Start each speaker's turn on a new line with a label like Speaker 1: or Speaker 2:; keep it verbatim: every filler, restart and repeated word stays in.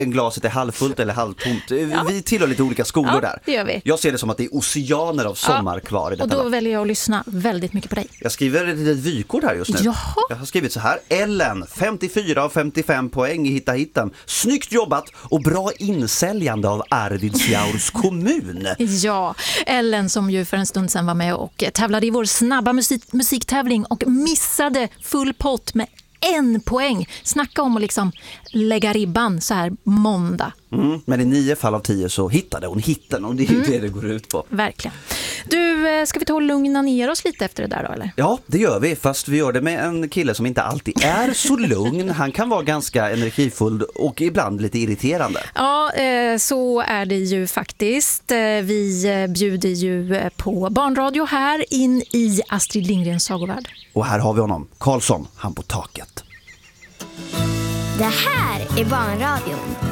Speaker 1: en glaset är halvfullt eller halvtomt.
Speaker 2: Ja.
Speaker 1: Vi tillhör lite olika skolor
Speaker 2: Ja,
Speaker 1: där.
Speaker 2: det gör vi.
Speaker 1: Jag ser det som att det är oceaner av sommar ja. kvar i detta.
Speaker 2: Och då
Speaker 1: land.
Speaker 2: väljer jag att lyssna väldigt mycket på dig.
Speaker 1: Jag skriver ett litet vykort här just nu.
Speaker 2: Jaha.
Speaker 1: Jag har skrivit så här. Ellen, femtiofyra av femtiofem poäng i Hitta Hittan. Snyggt jobbat och bra insäljande av Arvidsjaurs kommun.
Speaker 2: Ja, Ellen som ju för en stund sedan var med och tävlade i vår snabba musik- musiktävling och missade full pott med en poäng. Snacka om att liksom lägga ribban så här måndag.
Speaker 1: Mm, men i nio fall av tio så hittade hon hitten och det är ju mm. det det går ut på.
Speaker 2: Verkligen. Du, ska vi ta och lugna ner oss lite efter det där då, eller?
Speaker 1: Ja, det gör vi, fast vi gör det med en kille som inte alltid är så lugn. Han kan vara ganska energifull och ibland lite irriterande.
Speaker 2: Ja, så är det ju faktiskt. Vi bjuder ju på barnradio här in i Astrid Lindgrens sagovärld.
Speaker 1: Och här har vi honom, Karlsson, han på taket.
Speaker 3: Det här är barnradion.